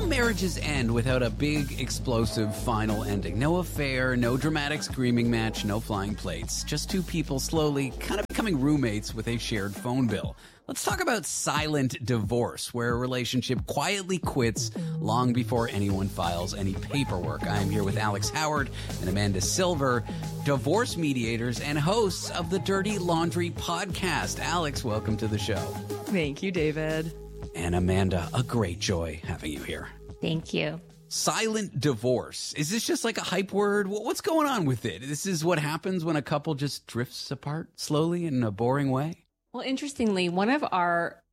Some marriages end without a big, explosive final ending. No affair, no dramatic screaming match, no flying plates. Just two people slowly kind of becoming roommates with a shared phone bill. Let's talk about silent divorce, where a relationship quietly quits long before anyone files any paperwork. I am here with Alex Howard and Amanda Silver, divorce mediators and hosts of the Dirty Laundry podcast. Alex, welcome to the show. Thank you, David. And Amanda, a great joy having you here. Thank you. Silent divorce. Is this just like a hype word? What's going on with it? This is what happens when a couple just drifts apart slowly in a boring way? Well, interestingly, one of our,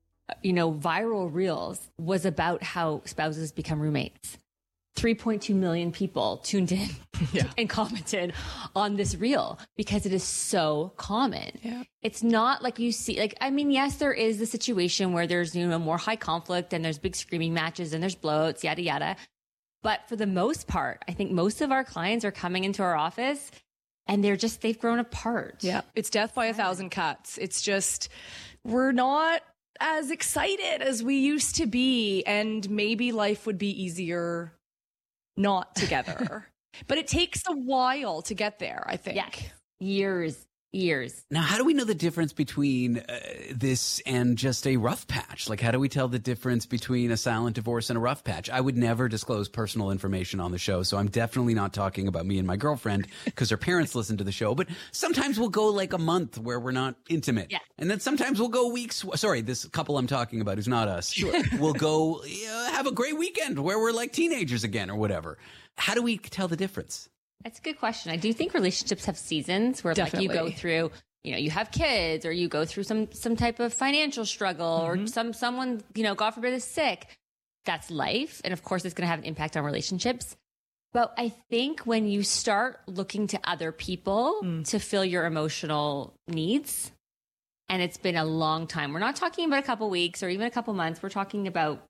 viral reels was about how spouses become roommates. 3.2 million people tuned in and commented on this reel because it is so common. Yeah. It's not like you see, yes, there is the situation where there's, more high conflict and there's big screaming matches and there's blowouts, yada, yada. But for the most part, I think most of our clients are coming into our office and they've grown apart. Yeah. It's death by a thousand cuts. It's just, we're not as excited as we used to be. And maybe life would be easier not together. But it takes a while to get there, I think. Yes. Years. Now, how do we know the difference between this and just a rough patch? Like, how do we tell the difference between a silent divorce and a rough patch? I would never disclose personal information on the show, so I'm definitely not talking about me and my girlfriend because her parents listen to the show. But sometimes we'll go like a month where we're not intimate. Yeah. And then sometimes we'll go weeks. Sorry, this couple I'm talking about who's not us. Sure. We'll go have a great weekend where we're like teenagers again or whatever. How do we tell the difference? That's a good question. I do think relationships have seasons where Definitely. like you go through, you have kids or you go through some type of financial struggle or someone, God forbid is sick. That's life. And of course it's going to have an impact on relationships. But I think when you start looking to other people to fill your emotional needs, and it's been a long time, we're not talking about a couple weeks or even a couple months. We're talking about,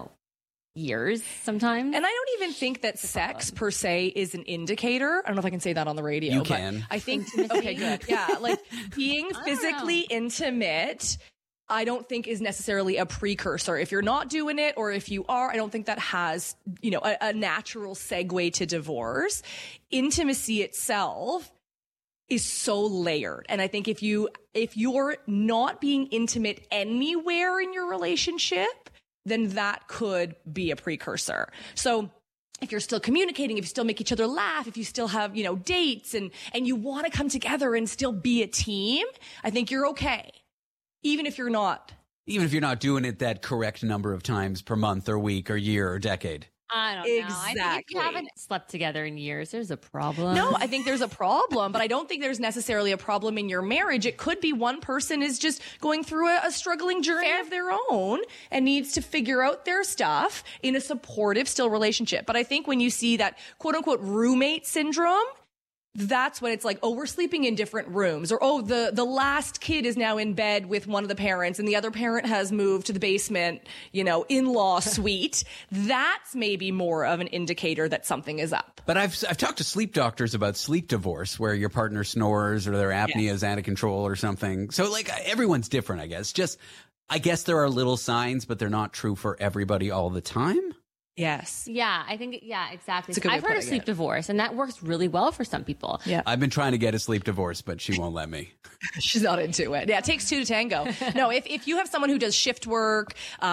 years sometimes. And I don't even think that sex per se is an indicator. I don't know if I can say that on the radio. You can. I think, okay, good. Yeah. Like being physically intimate, I don't think is necessarily a precursor. If you're not doing it or if you are, I don't think that has, a natural segue to divorce. Intimacy itself is so layered. And I think if you're not being intimate anywhere in your relationship, then that could be a precursor. So if you're still communicating, if you still make each other laugh, if you still have, dates and you want to come together and still be a team, I think you're okay. Even if you're not doing it that correct number of times per month or week or year or decade. I don't know. Exactly. I think if you haven't slept together in years, there's a problem. No, I think there's a problem, but I don't think there's necessarily a problem in your marriage. It could be one person is just going through a struggling journey of their own and needs to figure out their stuff in a supportive still relationship. But I think when you see that quote unquote roommate syndrome, that's when it's like, oh, we're sleeping in different rooms, or, oh, the last kid is now in bed with one of the parents and the other parent has moved to the basement, in-law suite. That's maybe more of an indicator that something is up. But I've talked to sleep doctors about sleep divorce, where your partner snores or their apnea is out of control or something. So like everyone's different, I guess. I guess there are little signs, but they're not true for everybody all the time. Yes. Yeah, I think, exactly. I've heard of sleep divorce, and that works really well for some people. Yeah. I've been trying to get a sleep divorce, but she won't let me. She's not into it. Yeah, it takes two to tango. No, if you have someone who does shift work,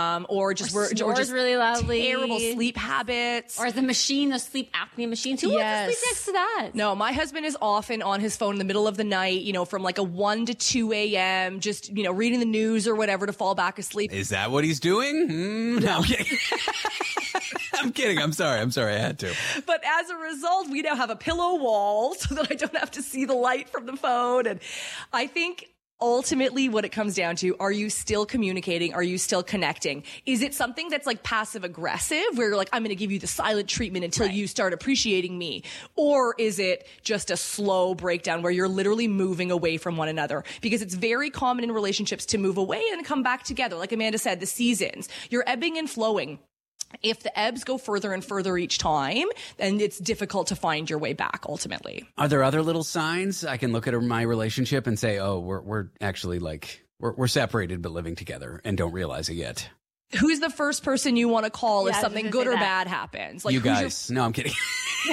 or just really loudly, terrible sleep habits, or the sleep apnea machine, who wants to sleep next to that? No, my husband is often on his phone in the middle of the night, from like a 1 to 2 a.m., just, reading the news or whatever to fall back asleep. Is that what he's doing? No, I'm kidding. I'm kidding. I'm sorry. I had to. But as a result, we now have a pillow wall so that I don't have to see the light from the phone. And I think ultimately what it comes down to, are you still communicating? Are you still connecting? Is it something that's like passive aggressive where you're like, I'm going to give you the silent treatment until you start appreciating me? Or is it just a slow breakdown where you're literally moving away from one another? Because it's very common in relationships to move away and come back together. Like Amanda said, the seasons, you're ebbing and flowing. If the ebbs go further and further each time, then it's difficult to find your way back ultimately. Are there other little signs I can look at my relationship and say, oh, we're actually like, we're separated but living together and don't realize it yet? Who's the first person you want to call if something good or bad happens? Like, you guys. No, I'm kidding.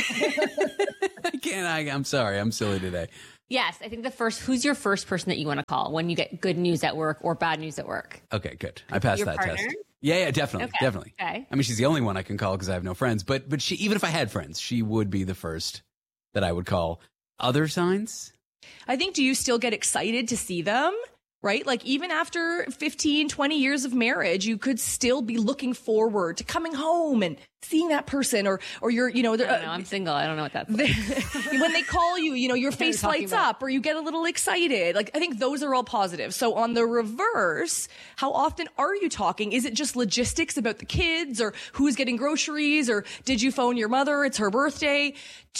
I can't. I'm sorry. I'm silly today. Yes, I think who's your first person that you want to call when you get good news at work or bad news at work? Okay, good. I passed that partner? test. Yeah, definitely. Definitely. Okay. I mean, she's the only one I can call because I have no friends. But she, even if I had friends, she would be the first that I would call. Other signs? I think, do you still get excited to see them? Right? Like, even after 15, 20 years of marriage, you could still be looking forward to coming home and seeing that person, or you're, I don't know. I'm single. I don't know what that's like. When they call you, your face lights up or you get a little excited. Like, I think those are all positive. So on the reverse, how often are you talking? Is it just logistics about the kids or who's getting groceries or did you phone your mother? It's her birthday.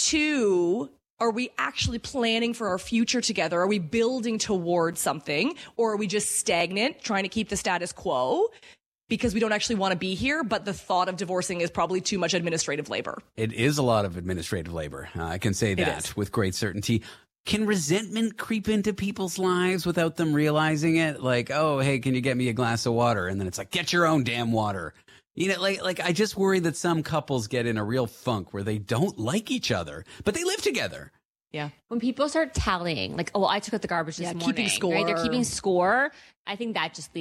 2, are we actually planning for our future together? Are we building towards something? Or are we just stagnant, trying to keep the status quo because we don't actually want to be here, but the thought of divorcing is probably too much administrative labor? It is a lot of administrative labor. I can say that with great certainty. Can resentment creep into people's lives without them realizing it? Like, oh, hey, can you get me a glass of water? And then it's like, get your own damn water. Like I just worry that some couples get in a real funk where they don't like each other, but they live together. Yeah. When people start tallying, like, oh, well, I took out the garbage this morning. Keeping score. Right? They're keeping score. I think that just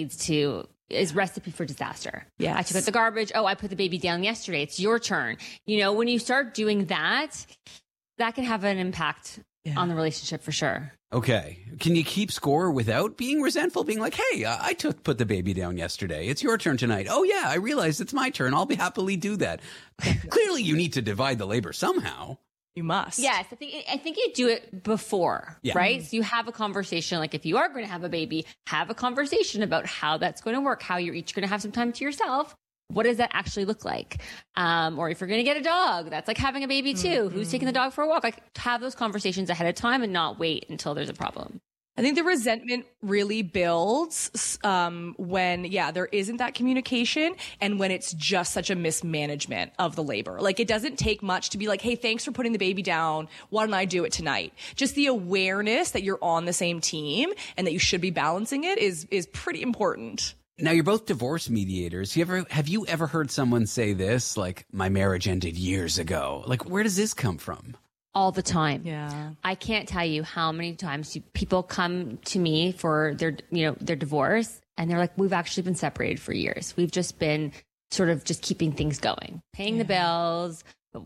is recipe for disaster. Yeah. I took out the garbage. Oh, I put the baby down yesterday. It's your turn. When you start doing that can have an impact on the relationship for sure. Okay. Can you keep score without being resentful? Being like, hey, I put the baby down yesterday. It's your turn tonight. Oh, yeah, I realize it's my turn. I'll happily do that. Clearly, you need to divide the labor somehow. You must. Yes. I think you do it before, right? So you have a conversation. Like, if you are going to have a baby, have a conversation about how that's going to work, how you're each going to have some time to yourself. What does that actually look like? Or if you're going to get a dog, that's like having a baby too. Mm-hmm. Who's taking the dog for a walk? Like, have those conversations ahead of time and not wait until there's a problem. I think the resentment really builds when, there isn't that communication and when it's just such a mismanagement of the labor. Like, it doesn't take much to be like, hey, thanks for putting the baby down. Why don't I do it tonight? Just the awareness that you're on the same team and that you should be balancing it is pretty important. Now, you're both divorce mediators. Have you ever heard someone say this, like, my marriage ended years ago? Like, where does this come from? All the time. Yeah. I can't tell you how many times people come to me for their divorce and they're like, we've actually been separated for years. We've just been sort of just keeping things going, paying the bills,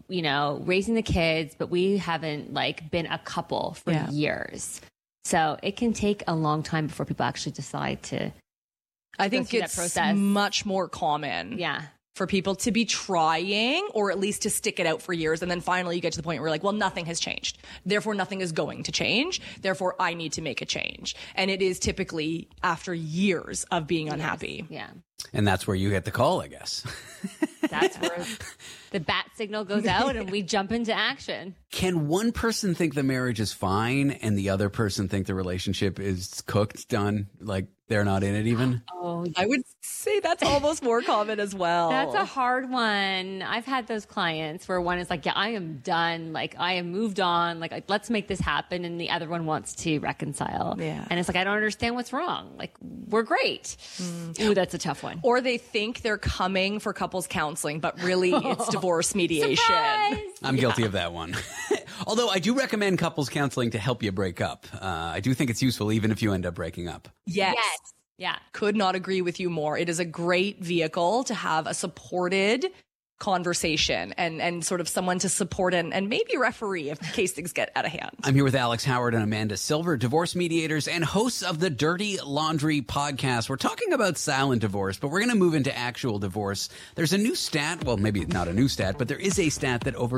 raising the kids, but we haven't been a couple for years. So it can take a long time before people actually decide to. I think it's much more common. Yeah. For people to be trying or at least to stick it out for years. And then finally you get to the point where you're like, well, nothing has changed. Therefore, nothing is going to change. Therefore, I need to make a change. And it is typically after years of being unhappy. Yeah. And that's where you get the call, I guess. That's where the bat signal goes out and we jump into action. Can one person think the marriage is fine and the other person think the relationship is cooked, done, like they're not in it even? Oh, I would say that's almost more common as well. That's a hard one. I've had those clients where one is like, yeah, I am done. Like, I have moved on. Like, let's make this happen. And the other one wants to reconcile. Yeah. And it's like, I don't understand what's wrong. Like, we're great. Ooh, that's a tough one. Or they think they're coming for couples counseling, but really it's divorce mediation. Surprise! I'm guilty of that one. Although I do recommend couples counseling to help you break up. I do think it's useful even if you end up breaking up. Yes. Yeah. Could not agree with you more. It is a great vehicle to have a supported conversation and sort of someone to support and maybe referee in case things get out of hand. I'm here with Alex Howard and Amanda Silver, divorce mediators and hosts of the Dirty Laundry podcast. We're talking about silent divorce, but we're going to move into actual divorce. There's a new stat, well, maybe not a new stat, but there is a stat that over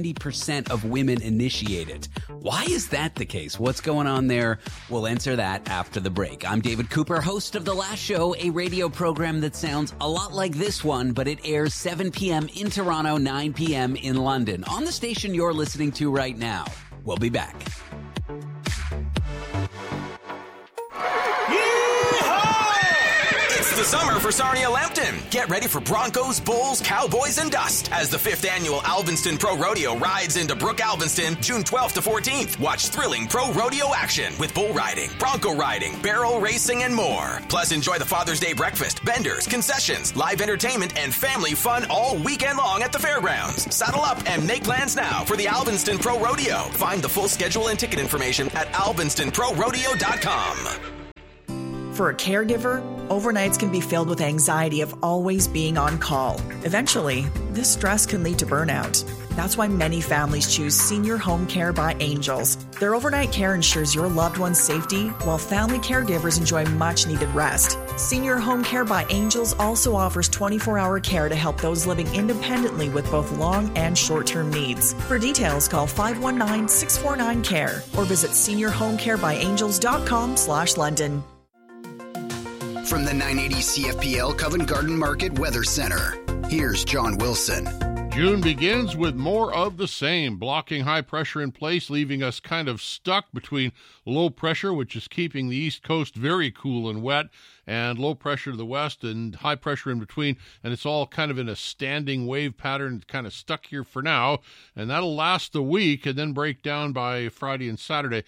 70% of women initiate it. Why is that the case? What's going on there? We'll answer that after the break. I'm David Cooper, host of The Last Show, a radio program that sounds a lot like this one, but it airs 7 p.m. in Toronto, 9 p.m. in London, on the station you're listening to right now. We'll be back. Yeehaw! It's the summer for Sarnia Lambton. Get ready for Broncos, Bulls, Cowboys, and dust as the 5th annual Alvinston Pro Rodeo rides into Brook Alvinston June 12th to 14th. Watch thrilling pro rodeo action with bull riding, bronco riding, barrel racing, and more. Plus, enjoy the Father's Day breakfast, vendors, concessions, live entertainment, and family fun all weekend long at the fairgrounds. Saddle up and make plans now for the Alvinston Pro Rodeo. Find the full schedule and ticket information at alvinstonprorodeo.com. For a caregiver, overnights can be filled with anxiety of always being on call. Eventually, this stress can lead to burnout. That's why many families choose Senior Home Care by Angels. Their overnight care ensures your loved one's safety, while family caregivers enjoy much-needed rest. Senior Home Care by Angels also offers 24-hour care to help those living independently with both long and short-term needs. For details, call 519-649-CARE or visit seniorhomecarebyangels.com/London. From the 980 CFPL Covent Garden Market Weather Center, here's John Wilson. June begins with more of the same, blocking high pressure in place, leaving us kind of stuck between low pressure, which is keeping the East Coast very cool and wet, and low pressure to the west and high pressure in between, and it's all kind of in a standing wave pattern, kind of stuck here for now, and that'll last a week and then break down by Friday and Saturday.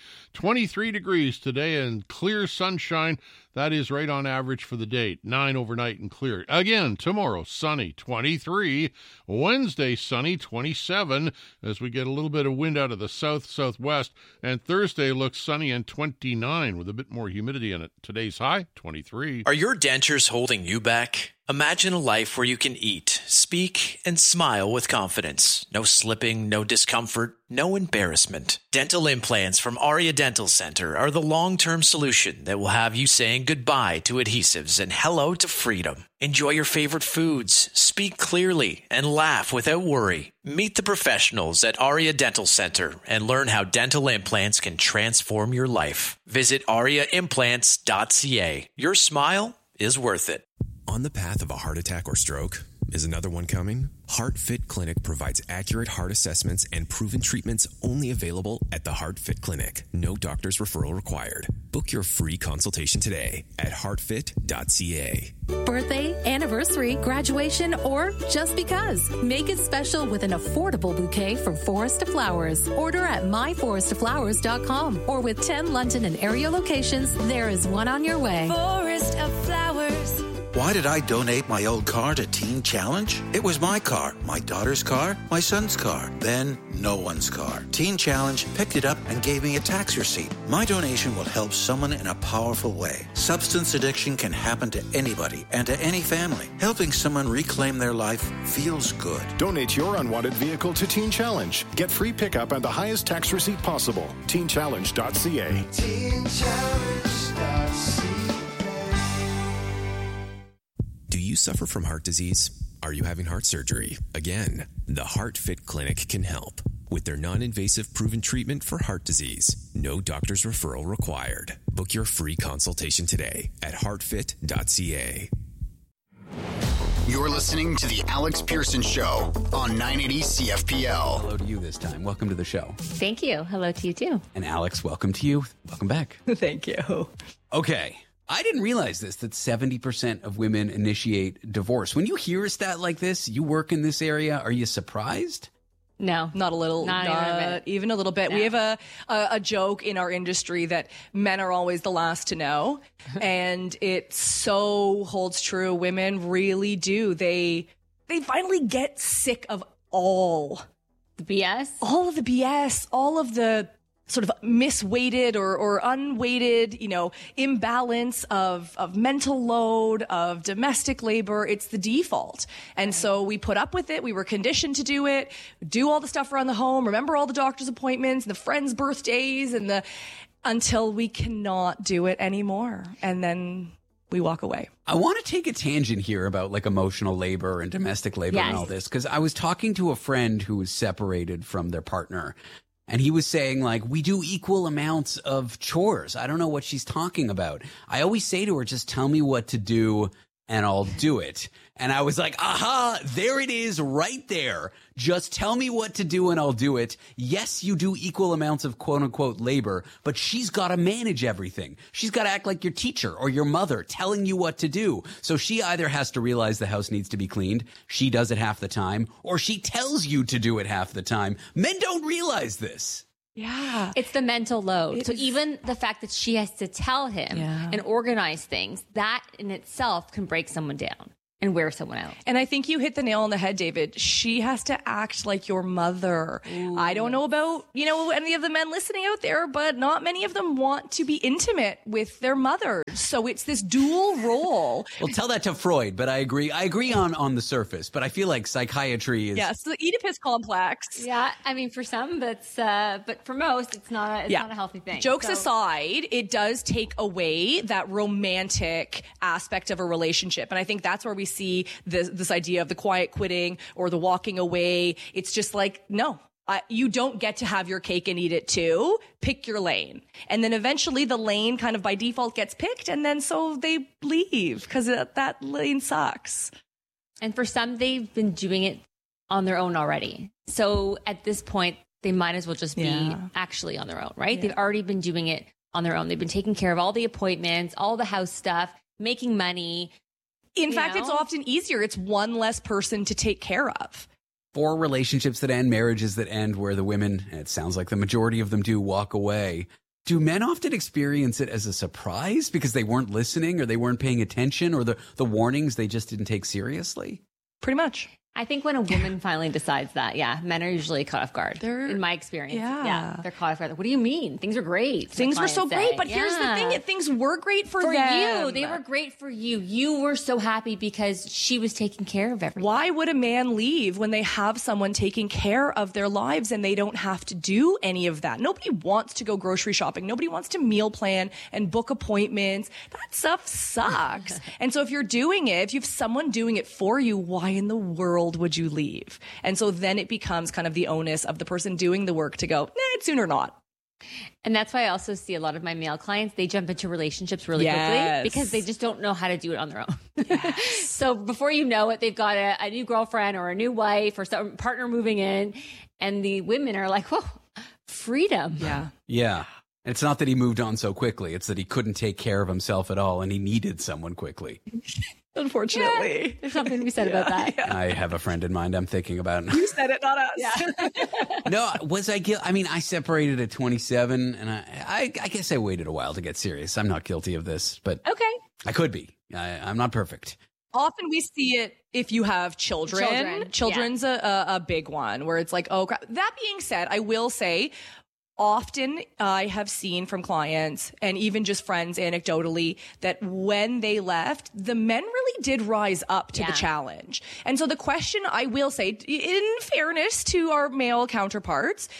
23 degrees today and clear sunshine. That is right on average for the date. 9 overnight and clear. Again, tomorrow, sunny, 23. Wednesday, sunny, 27, as we get a little bit of wind out of the south-southwest. And Thursday looks sunny and 29 with a bit more humidity in it. Today's high, 23. Are your dentures holding you back? Imagine a life where you can eat, speak, and smile with confidence. No slipping, no discomfort, no embarrassment. Dental implants from Aria Dental Center are the long-term solution that will have you saying goodbye to adhesives and hello to freedom. Enjoy your favorite foods, speak clearly, and laugh without worry. Meet the professionals at Aria Dental Center and learn how dental implants can transform your life. Visit ariaimplants.ca. Your smile is worth it. On the path of a heart attack or stroke? Is another one coming? HeartFit Clinic provides accurate heart assessments and proven treatments only available at the HeartFit Clinic. No doctor's referral required. Book your free consultation today at heartfit.ca. Birthday, anniversary, graduation, or just because. Make it special with an affordable bouquet from Forest of Flowers. Order at myforestoflowers.com or with 10 London and area locations, there is one on your way. Forest of Flowers. Why did I donate my old car to Teen Challenge? It was my car, my daughter's car, my son's car, then no one's car. Teen Challenge picked it up and gave me a tax receipt. My donation will help someone in a powerful way. Substance addiction can happen to anybody and to any family. Helping someone reclaim their life feels good. Donate your unwanted vehicle to Teen Challenge. Get free pickup and the highest tax receipt possible. TeenChallenge.ca. TeenChallenge.ca. Do you suffer from heart disease? Are you having heart surgery? Again, the HeartFit Clinic can help with their non-invasive proven treatment for heart disease. No doctor's referral required. Book your free consultation today at heartfit.ca. You're listening to The Alex Pearson Show on 980 CFPL. Hello to you this time. Welcome to the show. Thank you. Hello to you too. And Alex, welcome to you. Welcome back. Thank you. Okay. I didn't realize this, that 70% of women initiate divorce. When you hear a stat like this, you work in this area, are you surprised? No. Not a little. Not even a little bit. No. We have a joke in our industry that men are always the last to know. And it so holds true. Women really do. They finally get sick of all the BS. All of the BS. All of the sort of misweighted or unweighted, imbalance of mental load, of domestic labor. It's the default. And so we put up with it. We were conditioned to do it, do all the stuff around the home, remember all the doctor's appointments, and the friends' birthdays, until we cannot do it anymore. And then we walk away. I want to take a tangent here about like emotional labor and domestic labor and all this, because I was talking to a friend who was separated from their partner. And he was saying, like, we do equal amounts of chores. I don't know what she's talking about. I always say to her, just tell me what to do and I'll do it. And I was like, aha, there it is right there. Just tell me what to do and I'll do it. Yes, you do equal amounts of quote unquote labor, but she's got to manage everything. She's got to act like your teacher or your mother telling you what to do. So she either has to realize the house needs to be cleaned. She does it half the time, or she tells you to do it half the time. Men don't realize this. Yeah. It's the mental load. So even the fact that she has to tell him and organize things, that in itself can break someone down and wear someone out. And I think you hit the nail on the head, David. She has to act like your mother. Ooh. I don't know about, any of the men listening out there, but not many of them want to be intimate with their mothers. So it's this dual role. Well, tell that to Freud, but I agree. I agree on the surface, but I feel like psychiatry is... Yes, the Oedipus complex. Yeah, I mean, for some, that's, but for most, it's not a healthy thing. Jokes aside, it does take away that romantic aspect of a relationship. And I think that's where we see this idea of the quiet quitting or the walking away. It's just like, no, you don't get to have your cake and eat it too. Pick your lane. And then eventually the lane kind of by default gets picked. And then so they leave because that lane sucks. And for some, they've been doing it on their own already. So at this point, they might as well just be actually on their own, right? Yeah. They've already been doing it on their own. They've been taking care of all the appointments, all the house stuff, making money. In fact, it's often easier. It's one less person to take care of. For relationships that end, marriages that end, where the women, it sounds like the majority of them do, walk away. Do men often experience it as a surprise because they weren't listening or they weren't paying attention or the warnings they just didn't take seriously? Pretty much. I think when a woman finally decides that, men are usually caught off guard. In my experience. Yeah, they're caught off guard. What do you mean? Things are great. Things were so great, but here's the thing. Things were great for them. You. They were great for you. You were so happy because she was taking care of everything. Why would a man leave when they have someone taking care of their lives and they don't have to do any of that? Nobody wants to go grocery shopping. Nobody wants to meal plan and book appointments. That stuff sucks. And so if you're doing it, if you have someone doing it for you, why in the world would you leave? And so then it becomes kind of the onus of the person doing the work to go, it's soon or not. And that's why I also see a lot of my male clients, they jump into relationships really quickly because they just don't know how to do it on their own. Yes. So before you know it, they've got a new girlfriend or a new wife or some partner moving in, and the women are like, whoa, freedom. Yeah. It's not that he moved on so quickly. It's that he couldn't take care of himself at all and he needed someone quickly. Unfortunately. There's something to be said about that. Yeah. I have a friend in mind I'm thinking about. You said it, not us. No, was I guilty? I mean, I separated at 27 and I guess I waited a while to get serious. I'm not guilty of this, but I could be. I'm not perfect. Often we see it if you have children. Children's a big one where it's like, oh, crap. That being said, I will say, often I have seen from clients and even just friends anecdotally that when they left, the men really did rise up to the challenge. And so the question I will say, in fairness to our male counterparts,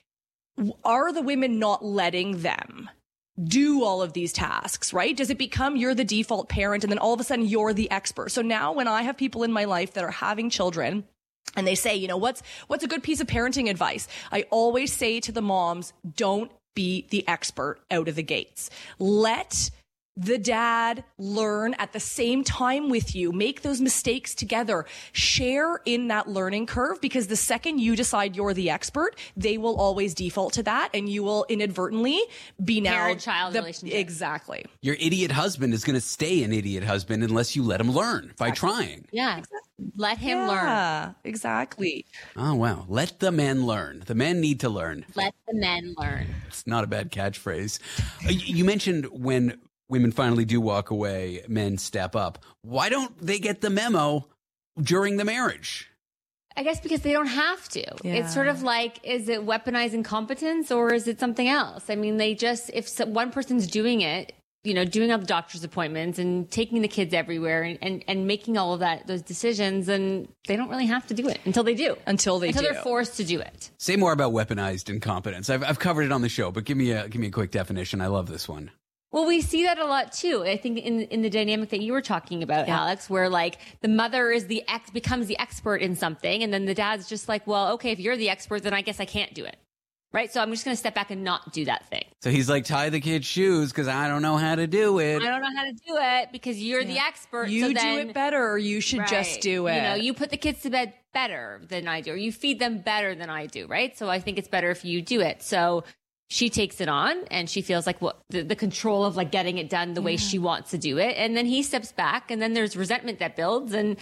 are the women not letting them do all of these tasks, right? Does it become you're the default parent and then all of a sudden you're the expert? So now when I have people in my life that are having children, and they say, what's a good piece of parenting advice? I always say to the moms, don't be the expert out of the gates. Let the dad learn at the same time with you. Make those mistakes together. Share in that learning curve, because the second you decide you're the expert, they will always default to that and you will inadvertently be now parent-child relationship. Exactly. Your idiot husband is going to stay an idiot husband unless you let him learn by trying. Yeah. Let him learn. Exactly. Oh, wow. Let the men learn. The men need to learn. Let the men learn. It's not a bad catchphrase. You mentioned when women finally do walk away, men step up. Why don't they get the memo during the marriage? I guess because they don't have to. Yeah. It's sort of like, is it weaponizing competence or is it something else? I mean, if one person's doing it, doing all the doctor's appointments and taking the kids everywhere and making all of those decisions, and they don't really have to do it until they do. Until they're forced to do it. Say more about weaponized incompetence. I've covered it on the show, but give me a quick definition. I love this one. Well, we see that a lot too. I think in the dynamic that you were talking about, Alex, where like the mother is becomes the expert in something, and then the dad's just like, well, okay, if you're the expert, then I guess I can't do it. right? So I'm just going to step back and not do that thing. So he's like, tie the kid's shoes because I don't know how to do it. I don't know how to do it because you're the expert. You do it better, or you should just do it. You know, you put the kids to bed better than I do, or you feed them better than I do, right? So I think it's better if you do it. So she takes it on and she feels like the control of like getting it done the way she wants to do it. And then he steps back and then there's resentment that builds. And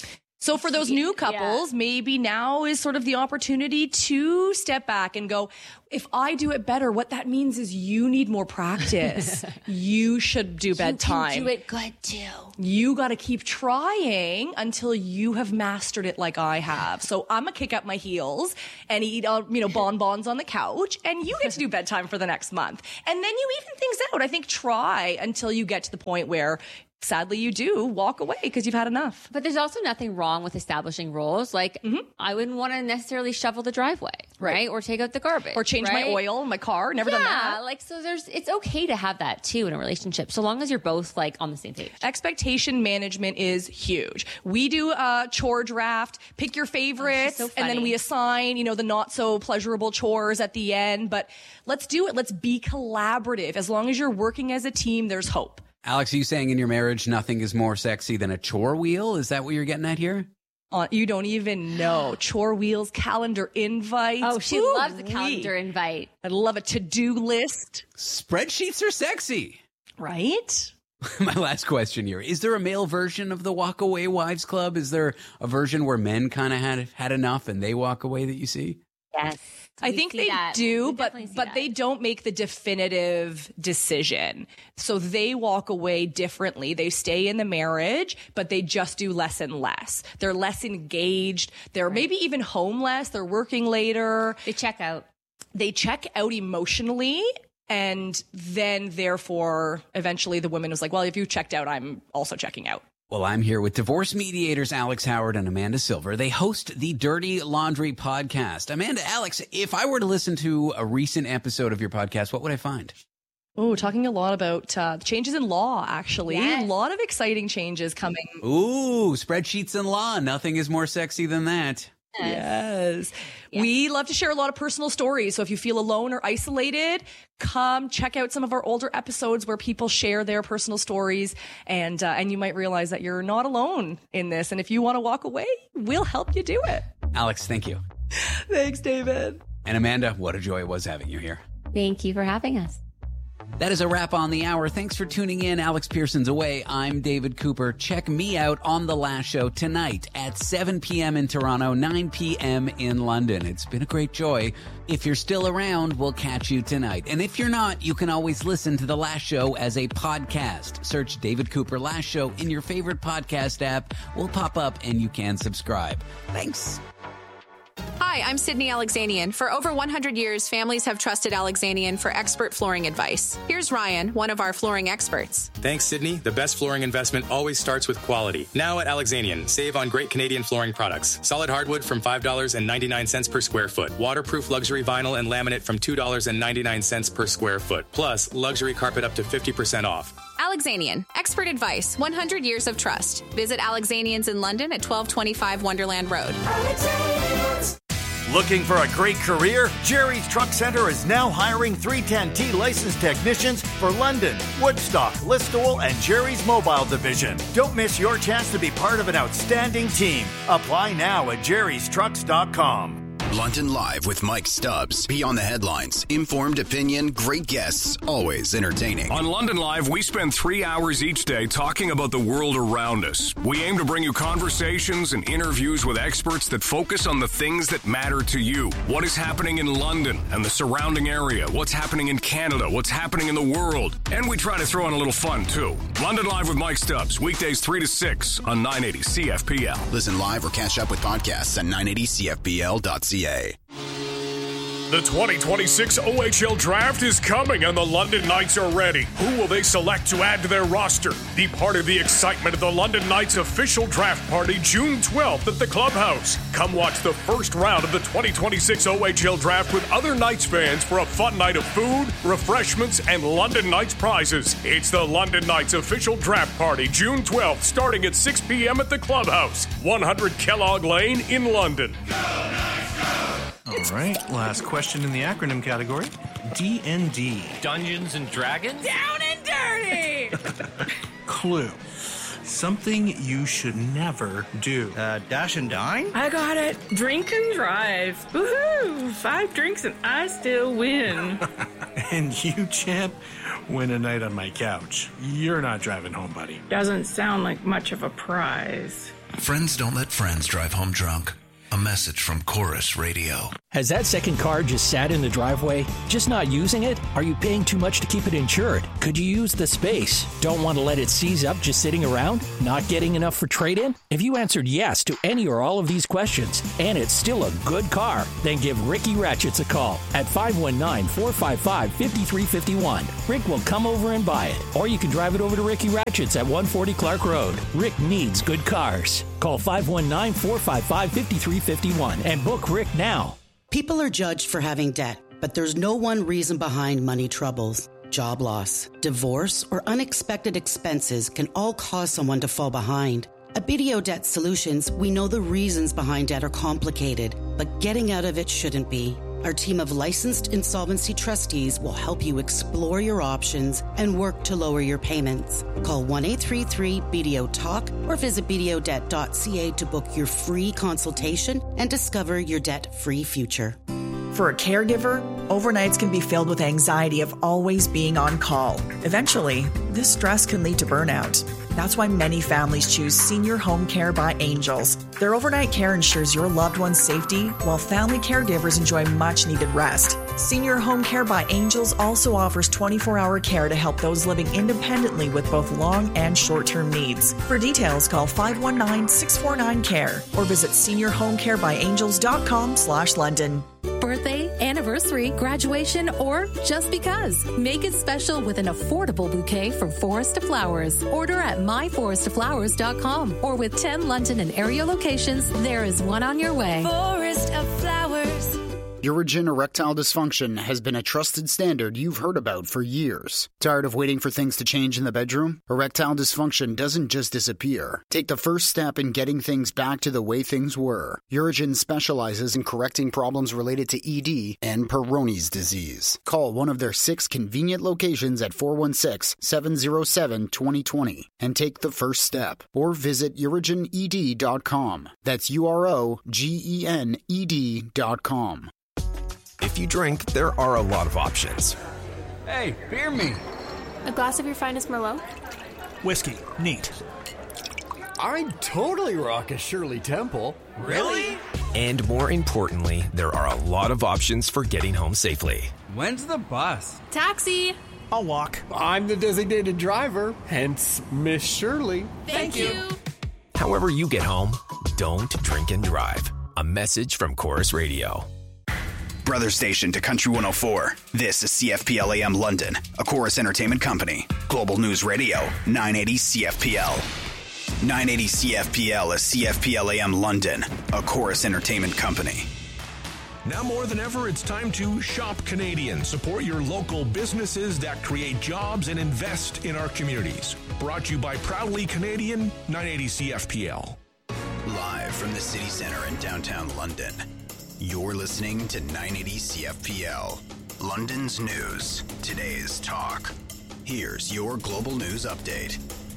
so for those new couples, maybe now is sort of the opportunity to step back and go, if I do it better, what that means is you need more practice. You should do bedtime. You can do it good too. You got to keep trying until you have mastered it like I have. So I'm going to kick up my heels and eat, bonbons on the couch, and you get to do bedtime for the next month. And then you even things out. I think try until you get to the point where sadly, you do walk away because you've had enough. But there's also nothing wrong with establishing roles. Like, I wouldn't want to necessarily shovel the driveway, right? Or take out the garbage. Or change my oil in my car. Never done that. Like, so it's okay to have that too in a relationship, so long as you're both like on the same page. Expectation management is huge. We do a chore draft, pick your favorites, and then we assign, the not so pleasurable chores at the end. But let's do it. Let's be collaborative. As long as you're working as a team, there's hope. Alex, are you saying in your marriage nothing is more sexy than a chore wheel? Is that what you're getting at here? You don't even know. Chore wheels, calendar invites. Oh, she loves the calendar invite. I love a to-do list. Spreadsheets are sexy. Right? My last question here. Is there a male version of the Walk Away Wives Club? Is there a version where men kind of had enough and they walk away that you see? Yes. I think they do, but they don't make the definitive decision. So they walk away differently. They stay in the marriage, but they just do less and less. They're less engaged. They're maybe even home less. They're working later. They check out. They check out emotionally. And then, therefore, eventually the woman was like, well, if you checked out, I'm also checking out. Well, I'm here with divorce mediators Alex Howard and Amanda Silver. They host the Dirty Laundry podcast. Amanda, Alex, if I were to listen to a recent episode of your podcast, what would I find? Oh, talking a lot about changes in law, actually. Yes. A lot of exciting changes coming. Ooh, spreadsheets and law. Nothing is more sexy than that. Yes. We love to share a lot of personal stories. So if you feel alone or isolated, come check out some of our older episodes where people share their personal stories, and you might realize that you're not alone in this. And if you want to walk away, we'll help you do it. Alex, thank you. Thanks, David. And Amanda, what a joy it was having you here. Thank you for having us. That is a wrap on the hour. Thanks for tuning in. Alex Pearson's away. I'm David Cooper. Check me out on The Last Show tonight at 7 p.m. in Toronto, 9 p.m. in London. It's been a great joy. If you're still around, we'll catch you tonight. And if you're not, you can always listen to The Last Show as a podcast. Search David Cooper Last Show in your favorite podcast app. We'll pop up and you can subscribe. Thanks. Hi, I'm Sydney Alexanian. For over 100 years, families have trusted Alexanian for expert flooring advice. Here's Ryan, one of our flooring experts. Thanks, Sydney. The best flooring investment always starts with quality. Now at Alexanian, save on great Canadian flooring products. Solid hardwood from $5.99 per square foot. Waterproof luxury vinyl and laminate from $2.99 per square foot. Plus, luxury carpet up to 50% off. Alexanian, expert advice, 100 years of trust. Visit Alexanians in London at 1225 Wonderland Road. Looking for a great career? Jerry's Truck Center is now hiring 310T licensed technicians for London, Woodstock, Listowel, and Jerry's Mobile Division. Don't miss your chance to be part of an outstanding team. Apply now at jerrystrucks.com. London Live with Mike Stubbs. Beyond the headlines, informed opinion, great guests, always entertaining. On London Live, we spend 3 hours each day talking about the world around us. We aim to bring you conversations and interviews with experts that focus on the things that matter to you. What is happening in London and the surrounding area? What's happening in Canada? What's happening in the world? And we try to throw in a little fun, too. London Live with Mike Stubbs, weekdays 3 to 6 on 980 CFPL. Listen live or catch up with podcasts at 980CFPL.ca. The 2026 OHL Draft is coming and the London Knights are ready. Who will they select to add to their roster? Be part of the excitement of the London Knights official draft party June 12th at the Clubhouse. Come watch the first round of the 2026 OHL Draft with other Knights fans for a fun night of food, refreshments, and London Knights prizes. It's the London Knights official draft party June 12th starting at 6 p.m. at the Clubhouse, 100 Kellogg Lane in London. All right, last question in the acronym category. D&D. Dungeons and Dragons? Down and dirty! Clue. Something you should never do. Dash and dine? I got it. Drink and drive. Woohoo! 5 drinks and I still win. And you, champ, win a night on my couch. You're not driving home, buddy. Doesn't sound like much of a prize. Friends don't let friends drive home drunk. A message from Chorus Radio. Has that second car just sat in the driveway? Just not using it? Are you paying too much to keep it insured? Could you use the space? Don't want to let it seize up just sitting around? Not getting enough for trade-in? If you answered yes to any or all of these questions, and it's still a good car, then give Ricky Ratchets a call at 519-455-5351. Rick will come over and buy it. Or you can drive it over to Ricky Ratchets at 140 Clark Road. Rick needs good cars. Call 519-455-5351 and book Rick now. People are judged for having debt, but there's no one reason behind money troubles. Job loss, divorce, or unexpected expenses can all cause someone to fall behind. At BDO Debt Solutions, we know the reasons behind debt are complicated, but getting out of it shouldn't be. Our team of licensed insolvency trustees will help you explore your options and work to lower your payments. Call 1-833-BDO-TALK or visit bdodebt.ca to book your free consultation and discover your debt-free future. For a caregiver, overnights can be filled with anxiety of always being on call. Eventually, this stress can lead to burnout. That's why many families choose Senior Home Care by Angels. Their overnight care ensures your loved one's safety, while family caregivers enjoy much-needed rest. Senior Home Care by Angels also offers 24-hour care to help those living independently with both long and short-term needs. For details, call 519-649-CARE or visit seniorhomecarebyangels.com/London. Birthday, anniversary, graduation, or just because. Make it special with an affordable bouquet from Forest Flowers. Order at myforestflowers.com or with 10 London and area locations, there is one on your way. Forest of Flowers. Urigen erectile dysfunction has been a trusted standard you've heard about for years. Tired of waiting for things to change in the bedroom? Erectile dysfunction doesn't just disappear. Take the first step in getting things back to the way things were. Urigen specializes in correcting problems related to ED and Peyronie's disease. Call one of their 6 convenient locations at 416-707-2020 and take the first step. Or visit urigened.com. That's UROGENED.com. If you drink, there are a lot of options. Hey, beer me. A glass of your finest Merlot? Whiskey. Neat. I'd totally rock a Shirley Temple. Really? And more importantly, there are a lot of options for getting home safely. When's the bus? Taxi. I'll walk. I'm the designated driver, hence Miss Shirley. Thank you. However you get home, don't drink and drive. A message from Chorus Radio. Brother station to Country 104. This is CFPL AM London, a Chorus Entertainment company. Global News Radio, 980 CFPL. 980 CFPL is CFPL AM London, a Chorus Entertainment company. Now more than ever, it's time to shop Canadian. Support your local businesses that create jobs and invest in our communities. Brought to you by Proudly Canadian, 980 CFPL. Live from the city center in downtown London. You're listening to 980 CFPL, London's news, today's talk. Here's your global news update.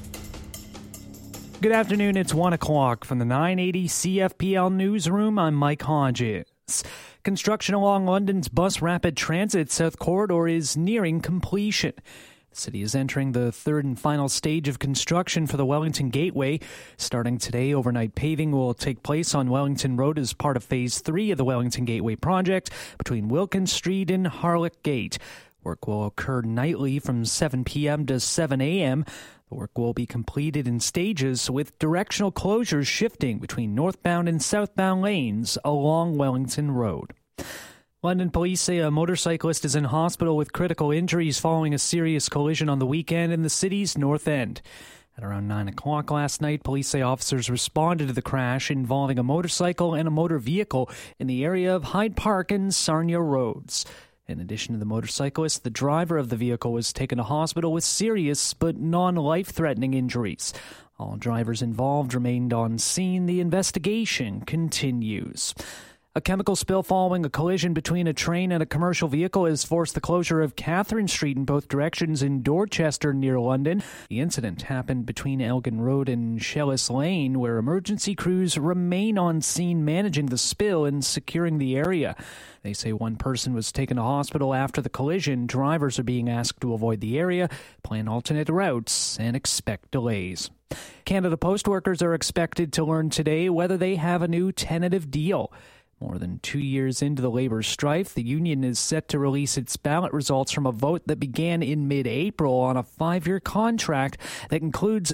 Good afternoon, it's 1 o'clock from the 980 CFPL newsroom. I'm Mike Hodges. Construction along London's Bus Rapid Transit South Corridor is nearing completion. The city is entering the third and final stage of construction for the Wellington Gateway. Starting today, overnight paving will take place on Wellington Road as part of Phase 3 of the Wellington Gateway project between Wilkins Street and Harlech Gate. Work will occur nightly from 7 p.m. to 7 a.m. The work will be completed in stages with directional closures shifting between northbound and southbound lanes along Wellington Road. London police say a motorcyclist is in hospital with critical injuries following a serious collision on the weekend in the city's North End. At around 9 o'clock last night, police say officers responded to the crash involving a motorcycle and a motor vehicle in the area of Hyde Park and Sarnia Roads. In addition to the motorcyclist, the driver of the vehicle was taken to hospital with serious but non-life-threatening injuries. All drivers involved remained on scene. The investigation continues. A chemical spill following a collision between a train and a commercial vehicle has forced the closure of Catherine Street in both directions in Dorchester near London. The incident happened between Elgin Road and Shellis Lane, where emergency crews remain on scene managing the spill and securing the area. They say one person was taken to hospital after the collision. Drivers are being asked to avoid the area, plan alternate routes, and expect delays. Canada Post workers are expected to learn today whether they have a new tentative deal. More than 2 years into the labor strife, the union is set to release its ballot results from a vote that began in mid-April on a 5-year contract that includes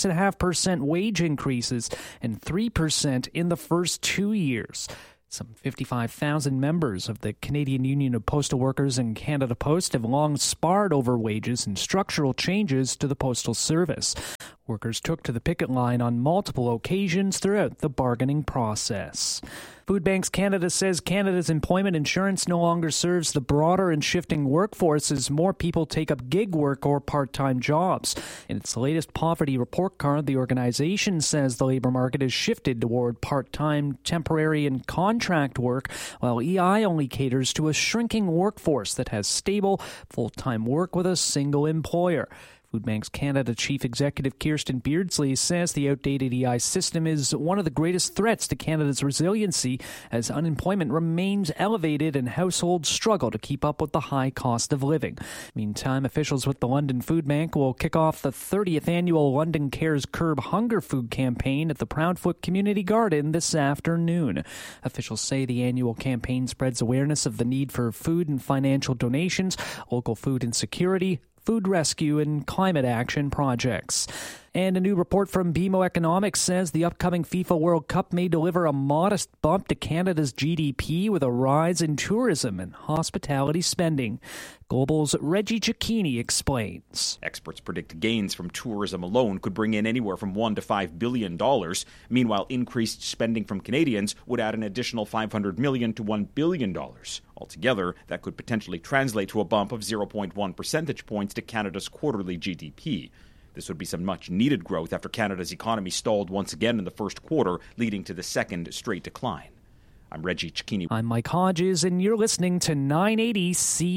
6.5% wage increases and 3% in the first 2 years. Some 55,000 members of the Canadian Union of Postal Workers and Canada Post have long sparred over wages and structural changes to the postal service. Workers took to the picket line on multiple occasions throughout the bargaining process. Food Banks Canada says Canada's employment insurance no longer serves the broader and shifting workforce as more people take up gig work or part-time jobs. In its latest poverty report card, the organization says the labor market has shifted toward part-time, temporary, and contract work, while EI only caters to a shrinking workforce that has stable, full-time work with a single employer. Food Banks Canada Chief Executive Kirsten Beardsley says the outdated EI system is one of the greatest threats to Canada's resiliency as unemployment remains elevated and households struggle to keep up with the high cost of living. Meantime, officials with the London Food Bank will kick off the 30th annual London Cares Curb Hunger Food campaign at the Proudfoot Community Garden this afternoon. Officials say the annual campaign spreads awareness of the need for food and financial donations, local food insecurity, food rescue, and climate action projects. And a new report from BMO Economics says the upcoming FIFA World Cup may deliver a modest bump to Canada's GDP with a rise in tourism and hospitality spending. Global's Reggie Cicchini explains. Experts predict gains from tourism alone could bring in anywhere from $1 to $5 billion. Meanwhile, increased spending from Canadians would add an additional $500 million to $1 billion. Altogether, that could potentially translate to a bump of 0.1 percentage points to Canada's quarterly GDP. This would be some much-needed growth after Canada's economy stalled once again in the first quarter, leading to the second straight decline. I'm Reggie Cicchini. I'm Mike Hodges, and you're listening to 980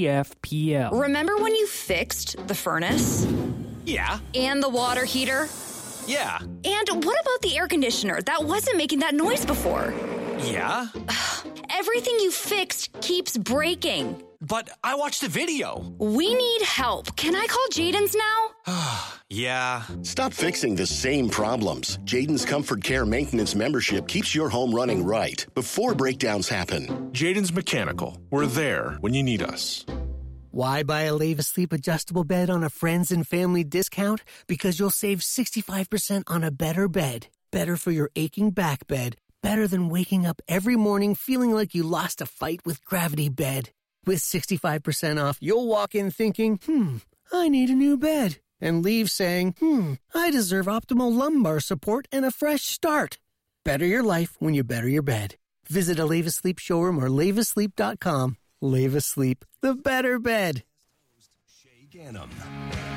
CFPL. Remember when you fixed the furnace? Yeah. And the water heater? Yeah. And what about the air conditioner? That wasn't making that noise before. Yeah. Everything you fixed keeps breaking. But I watched the video. We need help. Can I call Jaden's now? Yeah. Stop fixing the same problems. Jaden's Comfort Care Maintenance membership keeps your home running right before breakdowns happen. Jaden's Mechanical. We're there when you need us. Why buy a Leva Sleep adjustable bed on a friends and family discount? Because you'll save 65% on a better bed. Better for your aching back bed. Better than waking up every morning feeling like you lost a fight with Gravity Bed. With 65% off, you'll walk in thinking, I need a new bed. And leave saying, I deserve optimal lumbar support and a fresh start. Better your life when you better your bed. Visit a Leva Sleep showroom or levasleep.com. Leva Sleep, the better bed. Shay Gannon.